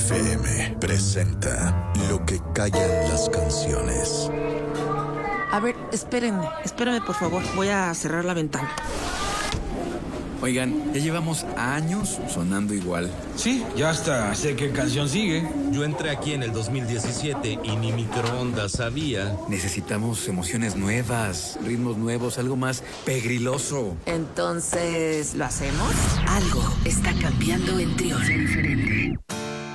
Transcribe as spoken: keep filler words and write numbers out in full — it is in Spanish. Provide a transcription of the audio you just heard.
F M presenta Lo que callan las canciones. A ver, espérenme, espérenme por favor, voy a cerrar la ventana. Oigan, ya llevamos años sonando igual. Sí, ya hasta sé qué canción sigue. Yo entré aquí en el dos mil diecisiete y ni microondas sabía. Necesitamos emociones nuevas, ritmos nuevos, algo más pegriloso. Entonces, ¿lo hacemos? Algo está cambiando en Trión. Diferente.